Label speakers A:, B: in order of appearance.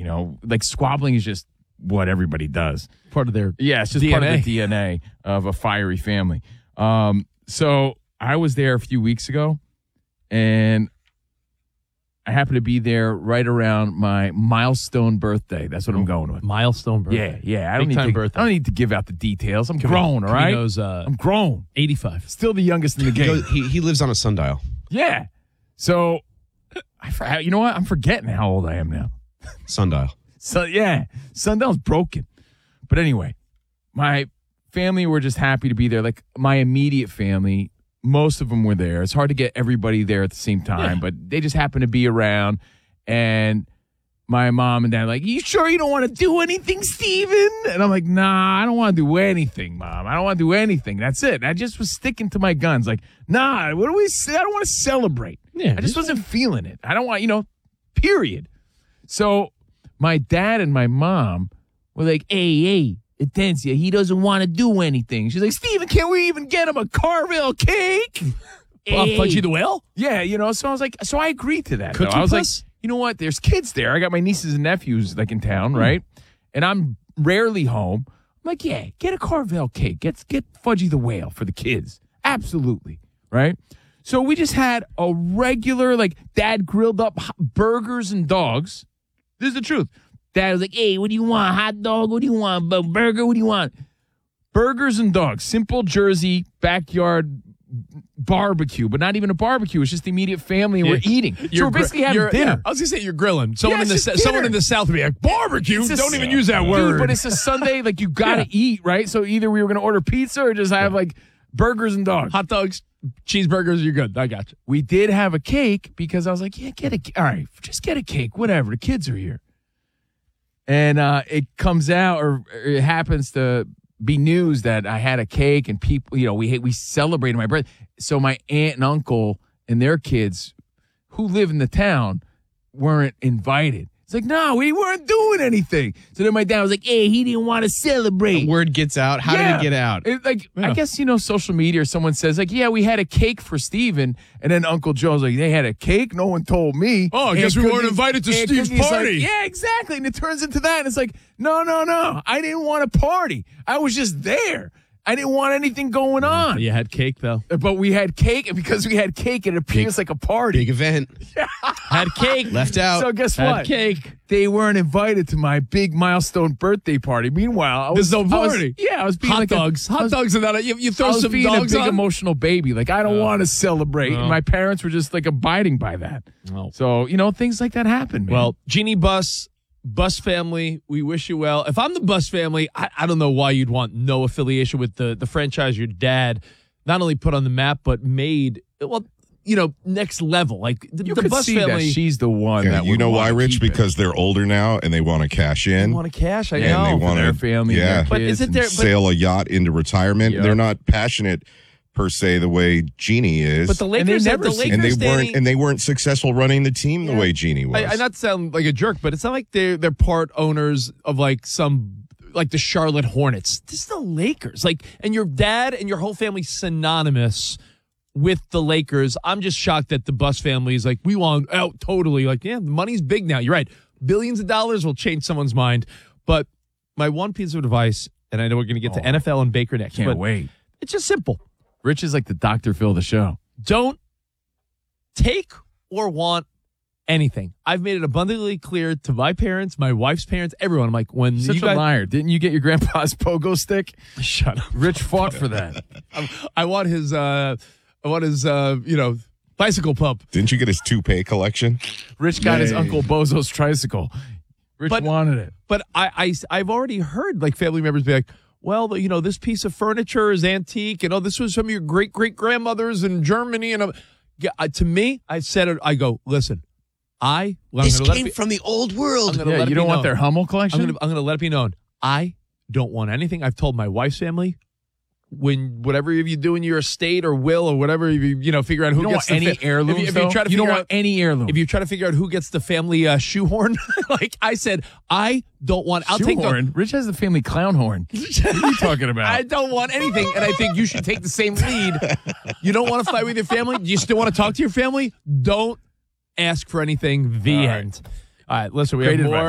A: like squabbling is just what everybody does.
B: Part of their
A: it's just
B: DNA.
A: part of the DNA of a fiery family. So I was there a few weeks ago, and I happened to be there right around my milestone birthday. That's what I'm going with.
B: Milestone birthday.
A: Yeah. I
B: Big time
A: I
B: birthday.
A: don't need to give out the details. I'm grown, all right? I'm grown.
B: 85.
A: Still the youngest in the game.
C: He lives on a sundial.
A: Yeah. So, you know what? I'm forgetting how old I am now.
C: Sundial.
A: So, yeah. Sundial's broken. But anyway, my family were just happy to be there. Like, my immediate family, most of them were there. It's hard to get everybody there at the same time, but they just happened to be around. And my mom and dad were like, you sure you don't want to do anything, Steven? And I'm like, nah, I don't want to do anything, Mom. I don't want to do anything. That's it. I just was sticking to my guns. Like, nah, what do we say? I don't want to celebrate.
B: Yeah,
A: I just wasn't feeling it. I don't want, period. So my dad and my mom were like, hey, Atencia, he doesn't want to do anything. She's like, Steven, can't we even get him a Carvel cake?
B: Fudgy the Whale?
A: Yeah, so I was like, so I agreed to that.
B: Cookie
A: I was
B: Puss?
A: like, you know what? There's kids there. I got my nieces and nephews like in town, right? And I'm rarely home. I'm like, yeah, get a Carvel cake. Get Fudgy the Whale for the kids. Absolutely, right? So we just had a regular, like, Dad grilled up burgers and dogs. This is the truth. Dad was like, hey, what do you want? Hot dog? What do you want? Burger? What do you want? Burgers and dogs. Simple Jersey backyard barbecue, but not even a barbecue. It's just the immediate family, and we're eating. So we're basically having dinner.
B: Yeah, I was going to say you're grilling. Someone in the South would be like, barbecue?
A: Don't even use that word. Dude, but it's a Sunday. Like, you got to eat, right? So either we were going to order pizza or just have, like, burgers and dogs.
B: Hot dogs, cheeseburgers, you're good. I got you.
A: We did have a cake because I was like, yeah, all right, just get a cake, whatever. The kids are here. And it comes out, or it happens to be news that I had a cake, and people, we celebrated my birthday. So my aunt and uncle and their kids who live in the town weren't invited. It's like, no, we weren't doing anything. So then my dad was like, hey, he didn't want to celebrate.
C: The word gets out. How did it get out?
A: I guess, social media, or someone says, like, yeah, we had a cake for Steven. And then Uncle Joe's like, they had a cake? No one told me.
B: Oh, I guess we weren't invited to Steve's party.
A: Like, yeah, exactly. And it turns into that. And it's like, no. I didn't want to party. I was just there. I didn't want anything going on.
B: You had cake, though.
A: But we had cake, and because we had cake, it appears like a party.
C: Big event.
B: Had cake.
C: Left out.
A: So guess
B: Had
A: what?
B: Cake.
A: They weren't invited to my big milestone birthday party. Meanwhile, I was
B: party.
A: I was being
B: hot dogs. Hot dogs and that. You throw some
A: being
B: dogs
A: a big
B: on.
A: emotional baby. Like, I don't want to celebrate. And my parents were just like abiding by that.
B: Oh.
A: So, things like that happen, man.
B: Well, Jeannie Bus family, we wish you well. If I'm the Bus family, I don't know why you'd want no affiliation with the franchise your dad not only put on the map, but made, next level. Like,
A: you
B: the
A: could
B: Bus
A: see
B: family.
A: that she's the one that
D: you
A: would
D: know why,
A: wanna
D: Rich?
A: keep it.
D: Because they're older now and they want to cash in.
B: They want to cash, I
D: And
B: know.
D: they
A: For
D: want
A: their family,
D: yeah.
A: their
B: But
A: kids,
B: isn't
A: and
B: there-
D: sail a yacht into retirement.
A: Yeah.
D: They're not passionate per se the way Jeannie is.
B: But the Lakers,
A: never
B: the
A: see-
B: Lakers
D: and they weren't successful running the team the way Jeannie was.
B: I not sound like a jerk, but it's not like they're part owners of like the Charlotte Hornets. This is the Lakers. And your dad and your whole family synonymous with the Lakers. I'm just shocked that the Bus family is like, we want out totally. Like, yeah, the money's big now. You're right. Billions of dollars will change someone's mind. But my one piece of advice, and I know we're going to get to NFL and Baker next.
A: Can't
B: but
A: wait.
B: It's just simple.
A: Rich is like the Dr. Phil of the show.
B: Don't take or want anything. I've made it abundantly clear to my parents, my wife's parents, everyone. I'm like, when
A: Such
B: you
A: a
B: guys,
A: liar. Didn't you get your grandpa's pogo stick?
B: shut up.
A: Rich fought for that.
B: I want his bicycle pump.
D: Didn't you get his toupee collection?
A: Rich got his Uncle Bozo's tricycle. Rich wanted it.
B: But I've already heard like family members be like, well, this piece of furniture is antique, and this was some of your great grandmothers in Germany, and to me, I said it. I go, listen,
C: This came from the old world.
A: Yeah, you don't want their Hummel collection?
B: I'm going to let it be known. I don't want anything. I've told my wife's family, whatever you do in your estate or will or whatever, figure out who
A: don't
B: gets
A: want any heirlooms.
B: If you try to
A: you don't
B: figure
A: want
B: out
A: any heirloom.
B: If you try to figure out who gets the family shoehorn, like I said, I don't want. I'll take
A: Shoehorn? Rich has the family clown horn. What are you talking about?
B: I don't want anything, and I think you should take the same lead. You don't want to fight with your family. You still want to talk to your family. Don't ask for anything. The end. All right, listen, we
A: Great
B: have more.
A: advice.